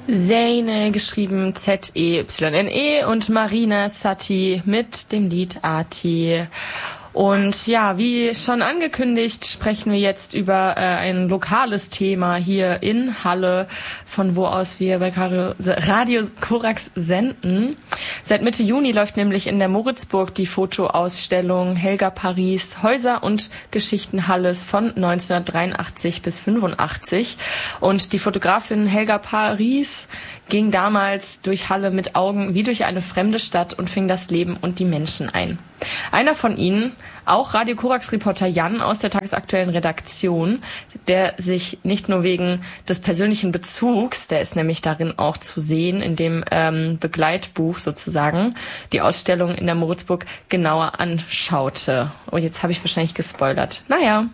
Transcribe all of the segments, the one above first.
Zeynep, geschrieben Z-E-Y-N-E, und Marina Satti mit dem Lied Ati. Und ja, wie schon angekündigt, sprechen wir jetzt über ein lokales Thema hier in Halle, von wo aus wir bei Radio Korax senden. Seit Mitte Juni läuft nämlich in der Moritzburg die Fotoausstellung Helga Paris, Häuser und Geschichten Halles von 1983 bis 85. Und die Fotografin Helga Paris ging damals durch Halle mit Augen wie durch eine fremde Stadt und fing das Leben und die Menschen ein. Einer von ihnen, auch Radio Korax-Reporter Jan aus der tagesaktuellen Redaktion, der sich nicht nur wegen des persönlichen Bezugs, der ist nämlich darin auch zu sehen, in dem Begleitbuch sozusagen, die Ausstellung in der Moritzburg genauer anschaute. Oh, jetzt habe ich wahrscheinlich gespoilert. Naja.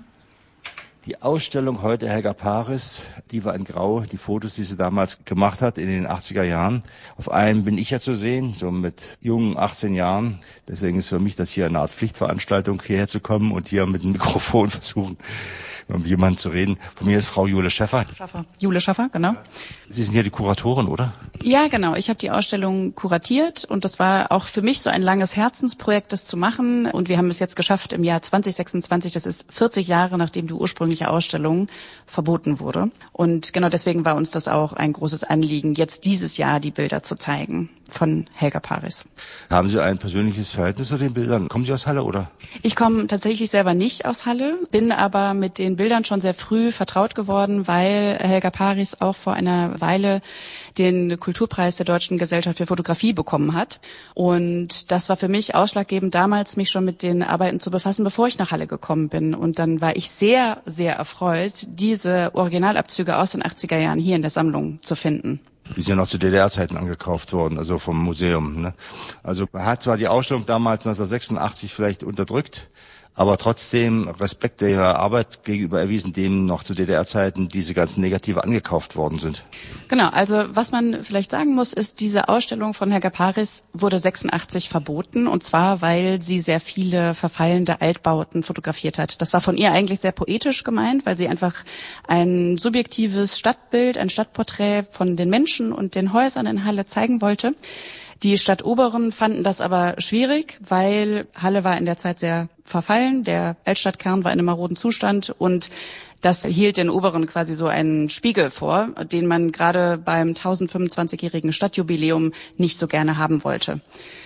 Die Ausstellung heute Helga Paris, die war in Grau, die Fotos, die sie damals gemacht hat in den 80er Jahren. Auf einem bin ich ja zu sehen, so mit jungen 18 Jahren. Deswegen ist für mich das hier eine Art Pflichtveranstaltung, hierher zu kommen und hier mit dem Mikrofon versuchen, mit jemandem zu reden. Von mir ist Frau Jule Schäffer. Jule Schäffer, genau. Sie sind hier die Kuratorin, oder? Ja, genau. Ich habe die Ausstellung kuratiert und das war auch für mich so ein langes Herzensprojekt, das zu machen. Und wir haben es jetzt geschafft im Jahr 2026, das ist 40 Jahre, nachdem die ursprüngliche Ausstellung verboten wurde. Und genau deswegen war uns das auch ein großes Anliegen, jetzt dieses Jahr die Bilder zu zeigen von Helga Paris. Haben Sie ein persönliches Verhältnis zu den Bildern? Kommen Sie aus Halle, oder? Ich komme tatsächlich selber nicht aus Halle, bin aber mit den Bildern schon sehr früh vertraut geworden, weil Helga Paris auch vor einer Weile den Kulturpreis der Deutschen Gesellschaft für Fotografie bekommen hat. Und das war für mich ausschlaggebend, damals mich schon mit den Arbeiten zu befassen, bevor ich nach Halle gekommen bin. Und dann war ich sehr, sehr erfreut, diese Originalabzüge aus den 80er Jahren hier in der Sammlung zu finden. Die sind ja noch zu DDR-Zeiten angekauft worden, also vom Museum, ne? Also man hat zwar die Ausstellung damals 1986 vielleicht unterdrückt, aber trotzdem Respekt der Arbeit gegenüber erwiesen, dem noch zu DDR-Zeiten diese ganzen Negative angekauft worden sind. Genau, also was man vielleicht sagen muss, ist, diese Ausstellung von Helga Paris wurde 86 verboten, und zwar, weil sie sehr viele verfallende Altbauten fotografiert hat. Das war von ihr eigentlich sehr poetisch gemeint, weil sie einfach ein subjektives Stadtbild, ein Stadtporträt von den Menschen und den Häusern in Halle zeigen wollte. Die Stadtoberen fanden das aber schwierig, weil Halle war in der Zeit sehr verfallen, der Altstadtkern war in einem maroden Zustand und das hielt den Oberen quasi so einen Spiegel vor, den man gerade beim 1025-jährigen Stadtjubiläum nicht so gerne haben wollte.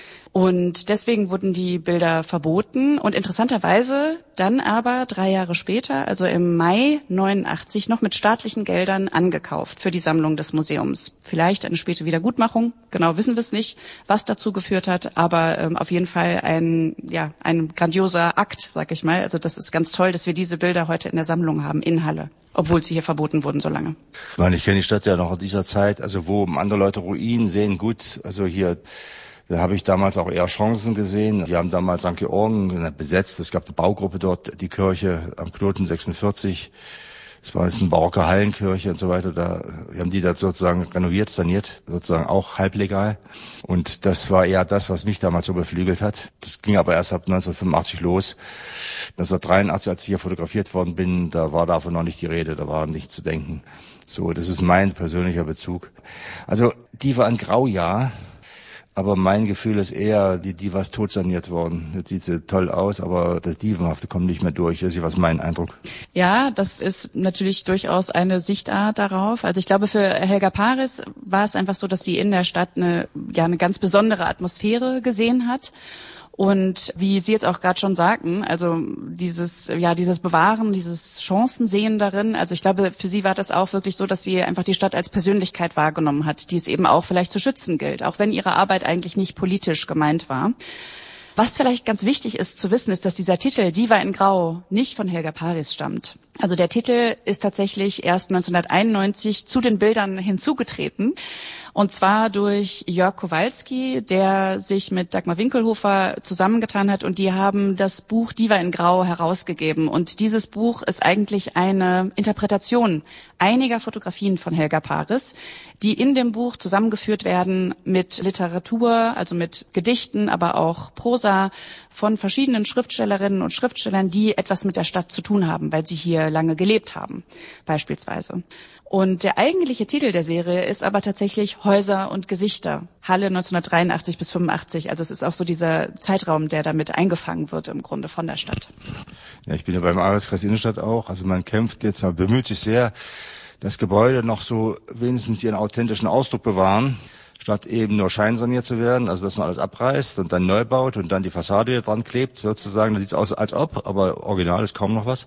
Und deswegen wurden die Bilder verboten und interessanterweise dann aber 3 Jahre später, also im Mai 89, noch mit staatlichen Geldern angekauft für die Sammlung des Museums. Vielleicht eine späte Wiedergutmachung, genau wissen wir es nicht, was dazu geführt hat, aber auf jeden Fall ein grandioser Akt, sag ich mal. Also das ist ganz toll, dass wir diese Bilder heute in der Sammlung haben in Halle, obwohl sie hier verboten wurden so lange. Ich meine, ich kenne die Stadt ja noch in dieser Zeit, also wo andere Leute Ruinen sehen, gut, also hier... Da habe ich damals auch eher Chancen gesehen. Wir haben damals St. Georgen besetzt. Es gab eine Baugruppe dort, die Kirche am Knoten 46. Es war jetzt eine barocke Hallenkirche und so weiter. Wir haben die da sozusagen renoviert, saniert, sozusagen auch halblegal. Und das war eher das, was mich damals so beflügelt hat. Das ging aber erst ab 1985 los. 1983, als ich hier fotografiert worden bin, da war davon noch nicht die Rede, da war nicht zu denken. So, das ist mein persönlicher Bezug. Also, die war ein Graujahr. Aber mein Gefühl ist eher, die Diva ist totsaniert worden. Jetzt sieht sie toll aus, aber das Dievenhafte kommt nicht mehr durch. Das ist mein Eindruck. Ja, das ist natürlich durchaus eine Sichtart darauf. Also ich glaube, für Helga Paris war es einfach so, dass sie in der Stadt eine ganz besondere Atmosphäre gesehen hat. Und wie Sie jetzt auch gerade schon sagten, also dieses Bewahren, dieses Chancensehen darin, also ich glaube, für sie war das auch wirklich so, dass sie einfach die Stadt als Persönlichkeit wahrgenommen hat, die es eben auch vielleicht zu schützen gilt, auch wenn ihre Arbeit eigentlich nicht politisch gemeint war. Was vielleicht ganz wichtig ist zu wissen, ist, dass dieser Titel Diva in Grau nicht von Helga Paris stammt. Also der Titel ist tatsächlich erst 1991 zu den Bildern hinzugetreten. Und zwar durch Jörg Kowalski, der sich mit Dagmar Winkelhofer zusammengetan hat, und die haben das Buch Diva in Grau herausgegeben. Und dieses Buch ist eigentlich eine Interpretation einiger Fotografien von Helga Paris, die in dem Buch zusammengeführt werden mit Literatur, also mit Gedichten, aber auch Prosa von verschiedenen Schriftstellerinnen und Schriftstellern, die etwas mit der Stadt zu tun haben, weil sie hier lange gelebt haben, beispielsweise. Und der eigentliche Titel der Serie ist aber tatsächlich Häuser und Gesichter. Halle 1983 bis 85. Also es ist auch so dieser Zeitraum, der damit eingefangen wird im Grunde von der Stadt. Ja, ich bin ja beim Arbeitskreis Innenstadt auch. Also man kämpft jetzt, man bemüht sich sehr, das Gebäude noch so wenigstens ihren authentischen Ausdruck bewahren, statt eben nur scheinsaniert zu werden. Also dass man alles abreißt und dann neu baut und dann die Fassade hier dran klebt sozusagen. Da sieht's aus als ob, aber original ist kaum noch was.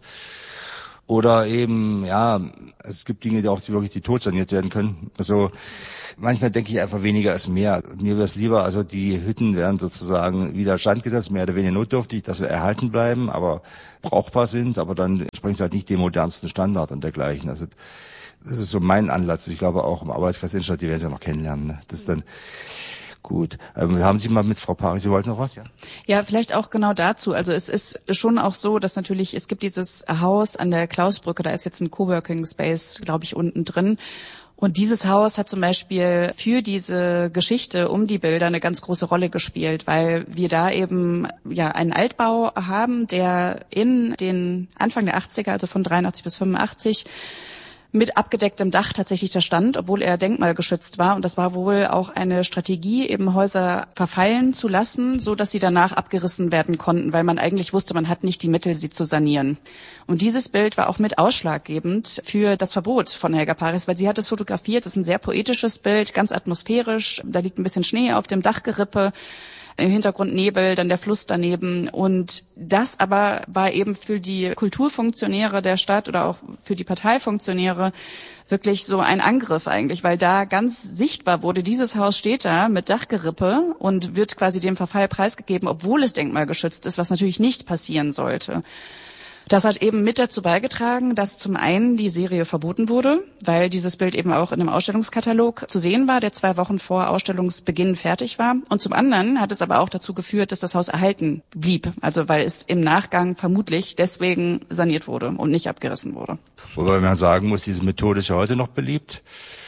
Oder eben, ja, es gibt Dinge, die wirklich tot saniert werden können. Also manchmal denke ich einfach, weniger ist mehr. Mir wäre es lieber, also die Hütten werden sozusagen wieder standgesetzt, mehr oder weniger notdürftig, dass sie erhalten bleiben, aber brauchbar sind, aber dann entsprechen sie halt nicht dem modernsten Standard und dergleichen. Also das ist so mein Ansatz. Ich glaube auch im Arbeitskreis Innenstadt, die werden sie ja noch kennenlernen. Ne? Das ist dann gut. Haben Sie mal mit Frau Paris, Sie wollten noch was, ja? Ja, vielleicht auch genau dazu. Also es ist schon auch so, dass natürlich, es gibt dieses Haus an der Klausbrücke, da ist jetzt ein Coworking Space, glaube ich, unten drin. Und dieses Haus hat zum Beispiel für diese Geschichte um die Bilder eine ganz große Rolle gespielt, weil wir da eben ja einen Altbau haben, der in den Anfang der 80er, also von 83 bis 85, mit abgedecktem Dach tatsächlich da stand, obwohl er denkmalgeschützt war. Und das war wohl auch eine Strategie, eben Häuser verfallen zu lassen, so dass sie danach abgerissen werden konnten, weil man eigentlich wusste, man hat nicht die Mittel, sie zu sanieren. Und dieses Bild war auch mit ausschlaggebend für das Verbot von Helga Paris, weil sie hat es fotografiert. Es ist ein sehr poetisches Bild, ganz atmosphärisch. Da liegt ein bisschen Schnee auf dem Dachgerippe. Im Hintergrund Nebel, dann der Fluss daneben. Und das aber war eben für die Kulturfunktionäre der Stadt oder auch für die Parteifunktionäre wirklich so ein Angriff eigentlich, weil da ganz sichtbar wurde, dieses Haus steht da mit Dachgerippe und wird quasi dem Verfall preisgegeben, obwohl es denkmalgeschützt ist, was natürlich nicht passieren sollte. Das hat eben mit dazu beigetragen, dass zum einen die Serie verboten wurde, weil dieses Bild eben auch in einem Ausstellungskatalog zu sehen war, der 2 Wochen vor Ausstellungsbeginn fertig war. Und zum anderen hat es aber auch dazu geführt, dass das Haus erhalten blieb. Also weil es im Nachgang vermutlich deswegen saniert wurde und nicht abgerissen wurde. Wobei man sagen muss, diese Methode ist ja heute noch beliebt.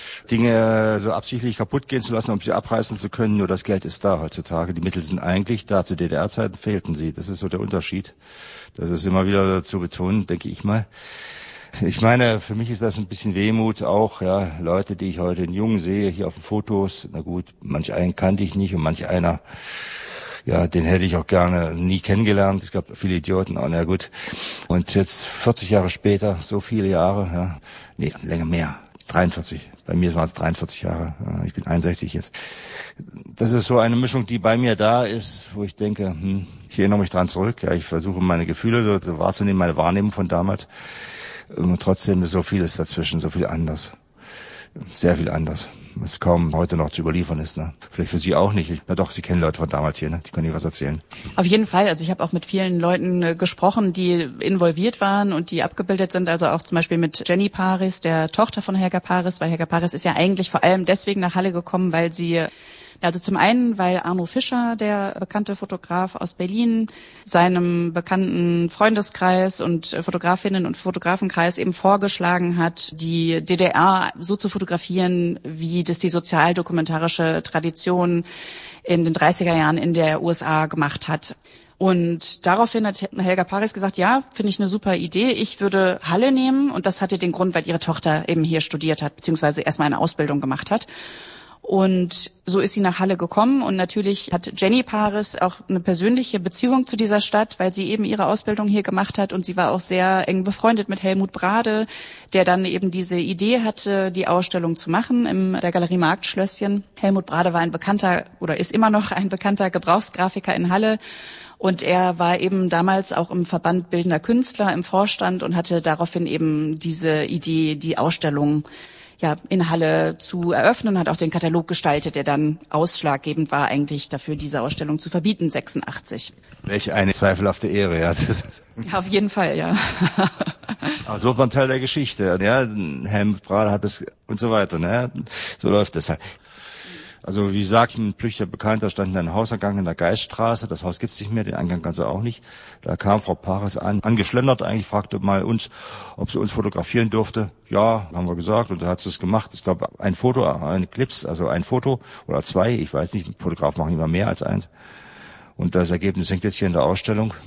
Dinge so absichtlich kaputt gehen zu lassen, um sie abreißen zu können, nur das Geld ist da heutzutage. Die Mittel sind eigentlich da. Zu DDR-Zeiten fehlten sie. Das ist so der Unterschied. Das ist immer wieder zu betonen, denke ich mal. Ich meine, für mich ist das ein bisschen Wehmut auch, ja, Leute, die ich heute in Jungen sehe, hier auf den Fotos. Na gut, manch einen kannte ich nicht und manch einer, ja, den hätte ich auch gerne nie kennengelernt. Es gab viele Idioten, auch, na gut. Und jetzt 40 Jahre später, so viele Jahre, ja, nee, länger mehr, 43. Bei mir waren es 43 Jahre. Ich bin 61 jetzt. Das ist so eine Mischung, die bei mir da ist, wo ich denke, ich erinnere mich dran zurück. Ja, ich versuche meine Gefühle so wahrzunehmen, meine Wahrnehmung von damals. Und trotzdem ist so vieles dazwischen, so viel anders. Sehr viel anders. Was kaum heute noch zu überliefern ist. Ne? Vielleicht für Sie auch nicht. Na doch, Sie kennen Leute von damals hier, ne? Die können Ihnen was erzählen. Auf jeden Fall. Also ich habe auch mit vielen Leuten gesprochen, die involviert waren und die abgebildet sind. Also auch zum Beispiel mit Jenny Paris, der Tochter von Helga Paris. Weil Helga Paris ist ja eigentlich vor allem deswegen nach Halle gekommen, weil sie... Also zum einen, weil Arno Fischer, der bekannte Fotograf aus Berlin, seinem bekannten Freundeskreis und Fotografinnen und Fotografenkreis eben vorgeschlagen hat, die DDR so zu fotografieren, wie das die sozialdokumentarische Tradition in den 30er Jahren in der USA gemacht hat. Und daraufhin hat Helga Paris gesagt, ja, finde ich eine super Idee. Ich würde Halle nehmen. Und das hatte den Grund, weil ihre Tochter eben hier studiert hat, beziehungsweise erstmal eine Ausbildung gemacht hat. Und so ist sie nach Halle gekommen und natürlich hat Jenny Paris auch eine persönliche Beziehung zu dieser Stadt, weil sie eben ihre Ausbildung hier gemacht hat und sie war auch sehr eng befreundet mit Helmut Brade, der dann eben diese Idee hatte, die Ausstellung zu machen in der Galerie Marktschlösschen. Helmut Brade war ein bekannter oder ist immer noch ein bekannter Gebrauchsgrafiker in Halle. Und er war eben damals auch im Verband Bildender Künstler im Vorstand und hatte daraufhin eben diese Idee, die Ausstellung in Halle zu eröffnen, hat auch den Katalog gestaltet, der dann ausschlaggebend war eigentlich dafür, diese Ausstellung zu verbieten, 86. Welch eine zweifelhafte Ehre, ja. Auf jeden Fall, ja. Aber so wird man Teil der Geschichte, ja. Helmut Brade hat das und so weiter, ne. So läuft das halt. Also wie gesagt, ein flüchtiger Bekannter stand in einem Hausangang in der Geiststraße. Das Haus gibt's nicht mehr, den Eingang kannst du auch nicht. Da kam Frau Paris angeschlendert eigentlich, fragte mal uns, ob sie uns fotografieren durfte. Ja, haben wir gesagt und da hat sie es gemacht. Ich glaube, ein Foto, ein Clips, also ein Foto oder 2, ich weiß nicht, Fotograf machen immer mehr als eins. Und das Ergebnis hängt jetzt hier in der Ausstellung.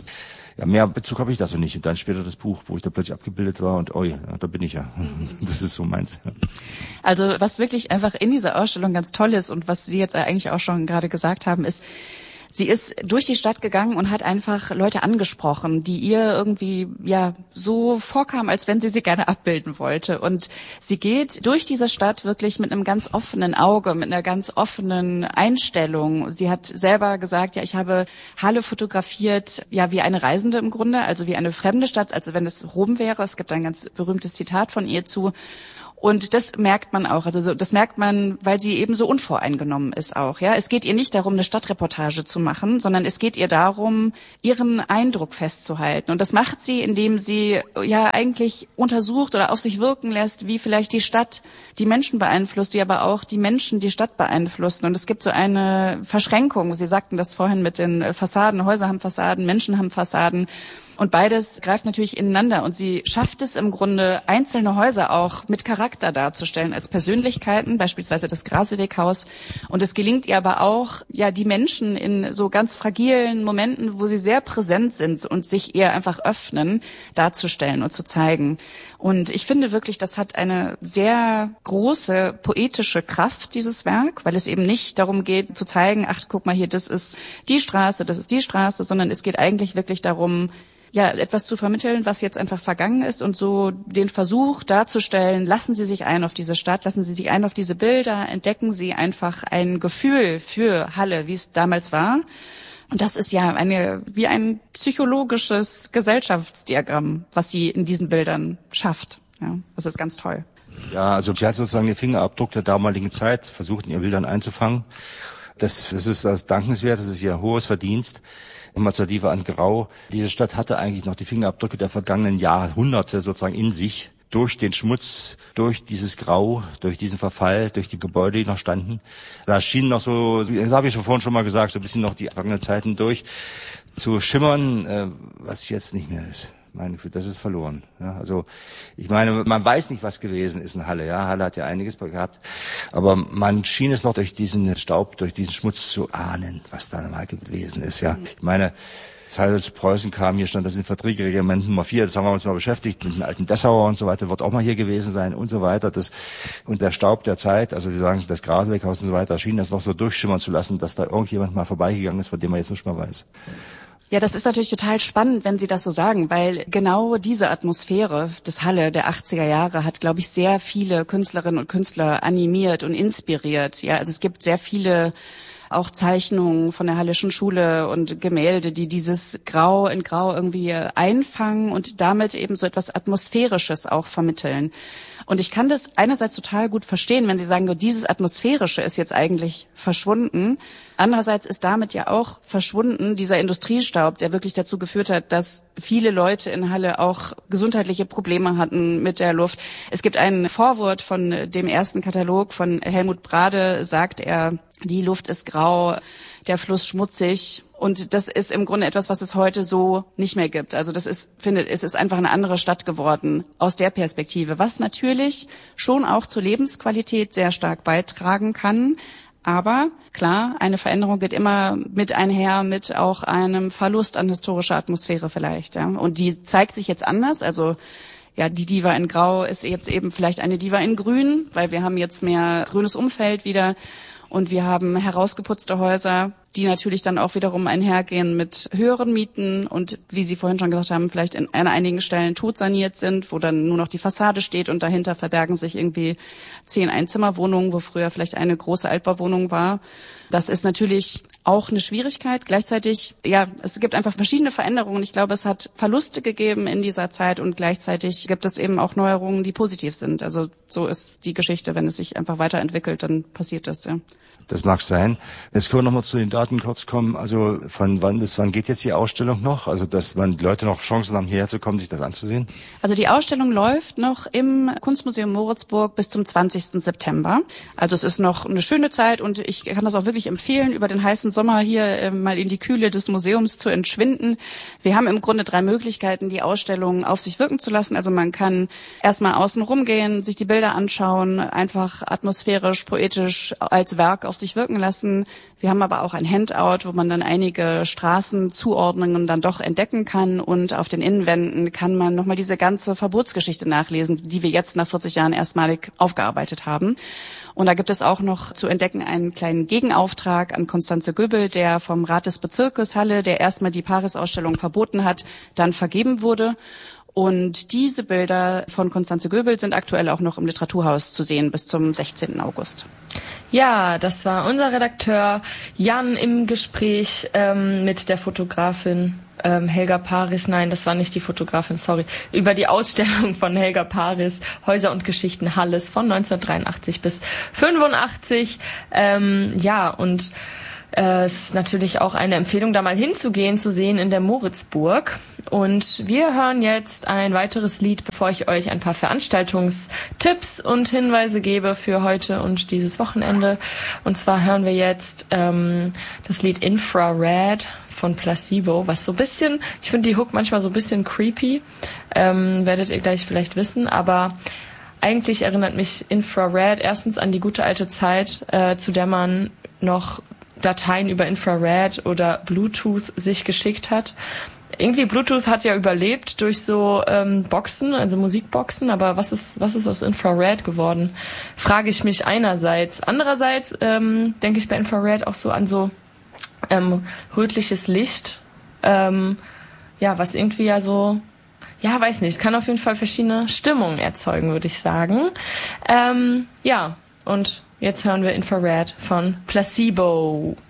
Ja, mehr Bezug habe ich dazu nicht. Und dann später das Buch, wo ich da plötzlich abgebildet war und ja, da bin ich ja. Das ist so meins. Also was wirklich einfach in dieser Ausstellung ganz toll ist und was Sie jetzt eigentlich auch schon gerade gesagt haben, ist, sie ist durch die Stadt gegangen und hat einfach Leute angesprochen, die ihr irgendwie ja so vorkamen, als wenn sie gerne abbilden wollte. Und sie geht durch diese Stadt wirklich mit einem ganz offenen Auge, mit einer ganz offenen Einstellung. Sie hat selber gesagt, ja, ich habe Halle fotografiert, ja, wie eine Reisende im Grunde, also wie eine fremde Stadt, also wenn es Rom wäre. Es gibt ein ganz berühmtes Zitat von ihr zu. Und das merkt man auch, also das merkt man, weil sie eben so unvoreingenommen ist auch, ja. Es geht ihr nicht darum, eine Stadtreportage zu machen, sondern es geht ihr darum, ihren Eindruck festzuhalten. Und das macht sie, indem sie ja eigentlich untersucht oder auf sich wirken lässt, wie vielleicht die Stadt die Menschen beeinflusst, wie aber auch die Menschen die Stadt beeinflussen. Und es gibt so eine Verschränkung. Sie sagten das vorhin mit den Fassaden, Häuser haben Fassaden, Menschen haben Fassaden. Und beides greift natürlich ineinander und sie schafft es im Grunde, einzelne Häuser auch mit Charakter darzustellen als Persönlichkeiten, beispielsweise das Graseweghaus. Und es gelingt ihr aber auch, ja, die Menschen in so ganz fragilen Momenten, wo sie sehr präsent sind und sich eher einfach öffnen, darzustellen und zu zeigen. Und ich finde wirklich, das hat eine sehr große poetische Kraft, dieses Werk, weil es eben nicht darum geht, zu zeigen, ach, guck mal hier, das ist die Straße, sondern es geht eigentlich wirklich darum, ja, etwas zu vermitteln, was jetzt einfach vergangen ist und so den Versuch darzustellen, lassen Sie sich ein auf diese Stadt, lassen Sie sich ein auf diese Bilder, entdecken Sie einfach ein Gefühl für Halle, wie es damals war. Und das ist ja wie ein psychologisches Gesellschaftsdiagramm, was sie in diesen Bildern schafft. Ja, das ist ganz toll. Ja, also sie hat sozusagen den Fingerabdruck der damaligen Zeit versucht, in ihren Bildern einzufangen. Das ist das dankenswert, das ist ihr hohes Verdienst. Immer zur Liebe an Grau. Diese Stadt hatte eigentlich noch die Fingerabdrücke der vergangenen Jahrhunderte sozusagen in sich. Durch den Schmutz, durch dieses Grau, durch diesen Verfall, durch die Gebäude, die noch standen. Da schien noch so, das habe ich vorhin schon mal gesagt, so ein bisschen noch die vergangenen Zeiten durch zu schimmern, was jetzt nicht mehr ist. Meine Güte, das ist verloren. Ja, also ich meine, man weiß nicht, was gewesen ist in Halle. Ja, Halle hat ja einiges gehabt, aber man schien es noch durch diesen Staub, durch diesen Schmutz zu ahnen, was da mal gewesen ist. Ja, ich meine, als zu Preußen kam, hier stand das Infanterieregiment Nummer 4, das haben wir uns mal beschäftigt, mit den alten Dessauer und so weiter, wird auch mal hier gewesen sein und so weiter. Und der Staub der Zeit, also wir sagen, das Graseweghaus und so weiter, schien das noch so durchschimmern zu lassen, dass da irgendjemand mal vorbeigegangen ist, von dem man jetzt nicht mehr weiß. Ja, das ist natürlich total spannend, wenn Sie das so sagen, weil genau diese Atmosphäre des Halle der 80er Jahre hat, glaube ich, sehr viele Künstlerinnen und Künstler animiert und inspiriert. Ja, also es gibt sehr viele auch Zeichnungen von der Hallischen Schule und Gemälde, die dieses Grau in Grau irgendwie einfangen und damit eben so etwas Atmosphärisches auch vermitteln. Und ich kann das einerseits total gut verstehen, wenn Sie sagen, dieses Atmosphärische ist jetzt eigentlich verschwunden. Andererseits ist damit ja auch verschwunden dieser Industriestaub, der wirklich dazu geführt hat, dass viele Leute in Halle auch gesundheitliche Probleme hatten mit der Luft. Es gibt ein Vorwort von dem ersten Katalog von Helmut Brade, sagt er, die Luft ist grau, der Fluss schmutzig. Und das ist im Grunde etwas, was es heute so nicht mehr gibt. Also es ist einfach eine andere Stadt geworden aus der Perspektive, was natürlich schon auch zur Lebensqualität sehr stark beitragen kann. Aber klar, eine Veränderung geht immer mit einher mit auch einem Verlust an historischer Atmosphäre vielleicht. Ja. Und die zeigt sich jetzt anders. Also ja, die Diva in Grau ist jetzt eben vielleicht eine Diva in Grün, weil wir haben jetzt mehr grünes Umfeld wieder. Und wir haben herausgeputzte Häuser, die natürlich dann auch wiederum einhergehen mit höheren Mieten und, wie Sie vorhin schon gesagt haben, vielleicht an einigen Stellen totsaniert sind, wo dann nur noch die Fassade steht und dahinter verbergen sich irgendwie 10 Einzimmerwohnungen, wo früher vielleicht eine große Altbauwohnung war. Das ist natürlich auch eine Schwierigkeit. Gleichzeitig, ja, es gibt einfach verschiedene Veränderungen. Ich glaube, es hat Verluste gegeben in dieser Zeit und gleichzeitig gibt es eben auch Neuerungen, die positiv sind. Also so ist die Geschichte, wenn es sich einfach weiterentwickelt, dann passiert das, ja. Das mag sein. Jetzt können wir nochmal zu den Daten kurz kommen. Also von wann bis wann geht jetzt die Ausstellung noch? Also dass man die Leute noch Chancen haben, hierher zu kommen, sich das anzusehen? Also die Ausstellung läuft noch im Kunstmuseum Moritzburg bis zum 20. September. Also es ist noch eine schöne Zeit und ich kann das auch wirklich empfehlen, über den heißen Sommer hier mal in die Kühle des Museums zu entschwinden. Wir haben im Grunde 3 Möglichkeiten, die Ausstellung auf sich wirken zu lassen. Also man kann erstmal außen rumgehen, sich die Bilder anschauen, einfach atmosphärisch, poetisch als Werk auf sich wirken lassen. Wir haben aber auch ein Handout, wo man dann einige Straßenzuordnungen dann doch entdecken kann, und auf den Innenwänden kann man nochmal diese ganze Verbotsgeschichte nachlesen, die wir jetzt nach 40 Jahren erstmalig aufgearbeitet haben. Und da gibt es auch noch zu entdecken einen kleinen Gegenauftrag an Constanze Göbel, der vom Rat des Bezirkes Halle, der erstmal die Paris-Ausstellung verboten hat, dann vergeben wurde. Und diese Bilder von Constanze Göbel sind aktuell auch noch im Literaturhaus zu sehen bis zum 16. August. Ja, das war unser Redakteur Jan im Gespräch mit der Fotografin Helga Paris. Nein, das war nicht die Fotografin, sorry. Über die Ausstellung von Helga Paris, Häuser und Geschichten Halles von 1983 bis 85. Und es ist natürlich auch eine Empfehlung, da mal hinzugehen, zu sehen in der Moritzburg. Und wir hören jetzt ein weiteres Lied, bevor ich euch ein paar Veranstaltungstipps und Hinweise gebe für heute und dieses Wochenende. Und zwar hören wir jetzt das Lied Infrared von Placebo, was so ein bisschen, ich finde die Hook manchmal so ein bisschen creepy, werdet ihr gleich vielleicht wissen, aber eigentlich erinnert mich Infrared erstens an die gute alte Zeit, zu der man noch Dateien über Infrared oder Bluetooth sich geschickt hat. Irgendwie Bluetooth hat ja überlebt durch so Boxen, also Musikboxen, aber was ist aus Infrared geworden? Frage ich mich einerseits. Andererseits denke ich bei Infrared auch so an so rötliches Licht, was irgendwie ja so, weiß nicht, es kann auf jeden Fall verschiedene Stimmungen erzeugen, würde ich sagen. Und jetzt hören wir Infrared von Placebo.